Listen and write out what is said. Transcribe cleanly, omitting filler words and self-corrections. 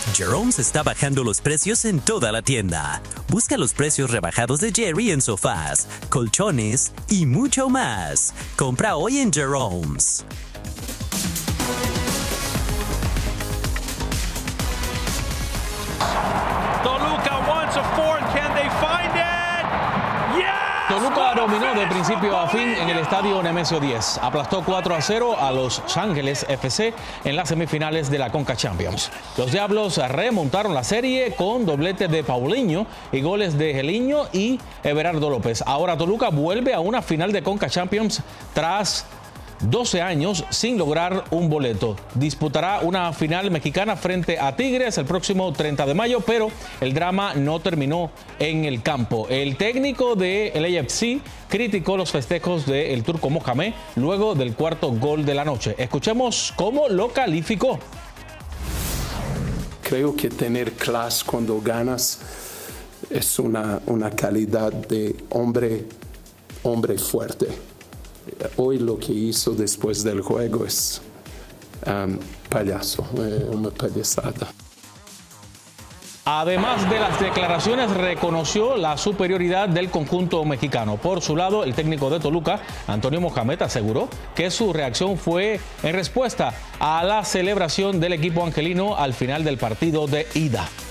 Jerome's está bajando los precios en toda la tienda. Busca los precios rebajados de Jerry en sofás, colchones y mucho más. Compra hoy en Jerome's. Toluca wants a fourth. Can they find it? Yes! Toluca dominó de principio a fin en el estadio Nemesio 10. Aplastó 4-0 a Los Ángeles FC en las semifinales de la Conca Champions. Los Diablos remontaron la serie con doblete de Paulinho y goles de Geliño y Everardo López. Ahora Toluca vuelve a una final de Conca Champions tras 12 años sin lograr un boleto. Disputará una final mexicana frente a Tigres el próximo 30 de mayo, pero el drama no terminó en el campo. El técnico del AFC criticó los festejos del turco Mohamed luego del cuarto gol de la noche. Escuchemos cómo lo calificó. Creo que tener clase cuando ganas es una calidad de hombre fuerte. Hoy lo que hizo después del juego es payaso, una payasada. Además de las declaraciones, reconoció la superioridad del conjunto mexicano. Por su lado, el técnico de Toluca, Antonio Mohamed, aseguró que su reacción fue en respuesta a la celebración del equipo angelino al final del partido de ida.